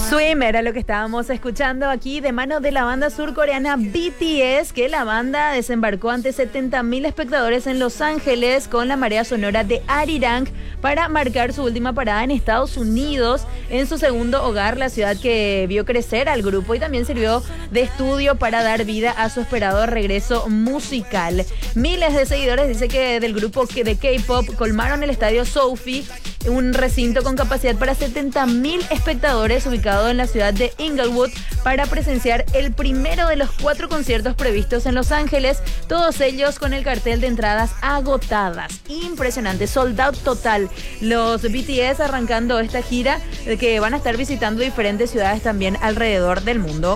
Swim era lo que estábamos escuchando aquí de mano de la banda surcoreana BTS, que la banda desembarcó ante 70.000 espectadores en Los Ángeles con la marea sonora de Arirang para marcar su última parada en Estados Unidos, en su segundo hogar, la ciudad que vio crecer al grupo y también sirvió de estudio para dar vida a su esperado regreso musical. Miles de seguidores, dice que del grupo de K-pop, colmaron el estadio SoFi, un recinto con capacidad para 70.000 espectadores ubicado en la ciudad de Inglewood, para presenciar el primero de los 4 conciertos previstos en Los Ángeles, todos ellos con el cartel de entradas agotadas. Impresionante, sold out total. Los BTS arrancando esta gira que van a estar visitando diferentes ciudades también alrededor del mundo.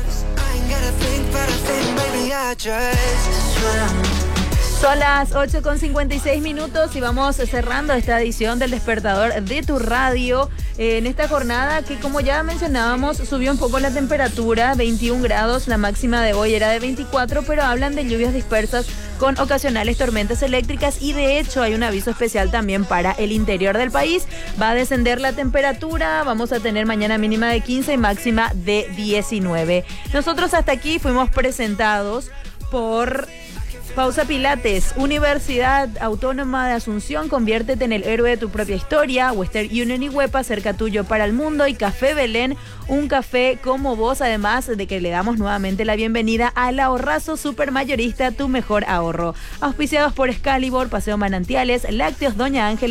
Son las 8:56 y vamos cerrando esta edición del Despertador de tu radio. En esta jornada que, como ya mencionábamos, subió un poco la temperatura, 21 grados, la máxima de hoy era de 24, pero hablan de lluvias dispersas con ocasionales tormentas eléctricas y de hecho hay un aviso especial también para el interior del país. Va a descender la temperatura, vamos a tener mañana mínima de 15 y máxima de 19. Nosotros hasta aquí fuimos presentados por Pausa Pilates, Universidad Autónoma de Asunción, conviértete en el héroe de tu propia historia, Western Union y Huepa, cerca tuyo para el mundo, y Café Belén, un café como vos, además de que le damos nuevamente la bienvenida al ahorrazo supermayorista, tu mejor ahorro. Auspiciados por Excalibur, Paseo Manantiales, Lácteos Doña Ángela,